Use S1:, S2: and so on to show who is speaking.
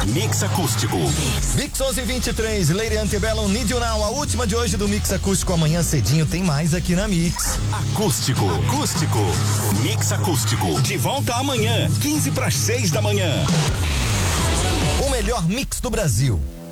S1: Mix Acústico.
S2: Mix 1123, Lady Antebellum, Need You Now, a última de hoje do Mix Acústico. Amanhã cedinho tem mais aqui na Mix.
S1: Acústico. Mix Acústico. De volta amanhã, 5:45 da manhã.
S2: O melhor mix do Brasil.